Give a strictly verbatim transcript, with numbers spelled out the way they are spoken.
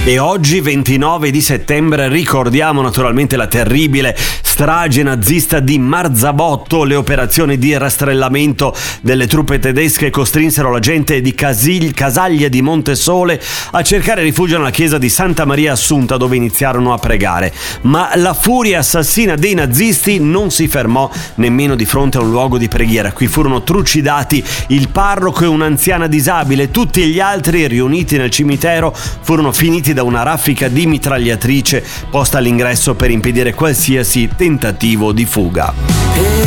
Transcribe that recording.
E oggi, ventinove di settembre, ricordiamo naturalmente la terribile strage nazista di Marzabotto. Le operazioni di rastrellamento delle truppe tedesche costrinsero la gente di Casil- Casaglia di Montesole a cercare rifugio nella chiesa di Santa Maria Assunta, dove iniziarono a pregare. Ma la furia assassina dei nazisti non si fermò nemmeno di fronte a un luogo di preghiera. Qui furono trucidati il parroco e un'anziana disabile. Tutti gli altri, riuniti nel cimitero, furono finiti da una raffica di mitragliatrice posta all'ingresso per impedire qualsiasi tentativo di fuga.